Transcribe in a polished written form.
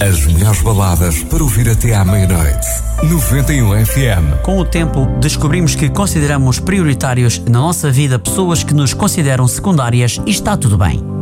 As melhores baladas para ouvir até à meia-noite. 91 FM. Com o tempo, descobrimos que consideramos prioritários na nossa vida pessoas que nos consideram secundárias e está tudo bem.